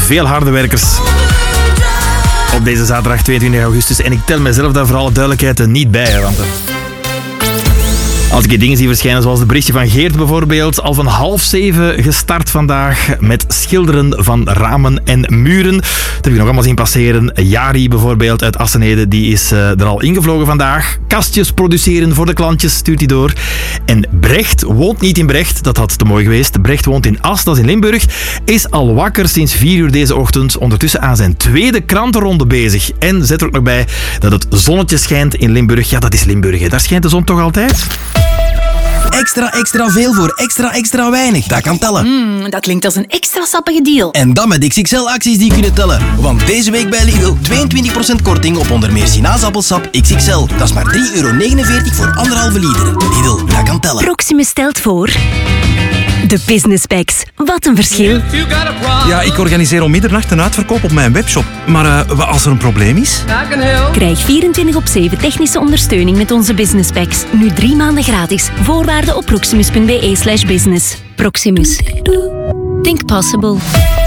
veel harde werkers op deze zaterdag 22 augustus. En ik tel mezelf daar voor alle duidelijkheid niet bij, hè, want als ik hier dingen zie verschijnen, zoals de berichtje van Geert bijvoorbeeld, al van 6:30 gestart vandaag met schilderen van ramen en muren. Dat heb ik nog allemaal zien passeren. Jari bijvoorbeeld uit Assenede, die is er al ingevlogen vandaag. Kastjes produceren voor de klantjes, stuurt hij door. En Brecht woont niet in Brecht, dat had te mooi geweest. Brecht woont in Ast, dat is in Limburg. Is al wakker sinds 4 uur deze ochtend, ondertussen aan zijn tweede krantenronde bezig. En zet er ook nog bij dat het zonnetje schijnt in Limburg. Ja, dat is Limburg, hè. Daar schijnt de zon toch altijd? Extra veel voor extra weinig. Dat kan tellen. Dat klinkt als een extra sappige deal. En dan met XXL-acties die kunnen tellen. Want deze week bij Lidl 22% korting op onder meer sinaasappelsap XXL. Dat is maar €3,49 voor 1,5 liter. Lidl, dat kan tellen. Proximus stelt voor... De Business Packs. Wat een verschil. Ja, ik organiseer om middernacht een uitverkoop op mijn webshop. Maar als er een probleem is? Krijg 24/7 technische ondersteuning met onze Business Packs. Nu 3 maanden gratis. Voorwaarden op proximus.be/business. Proximus. Think possible.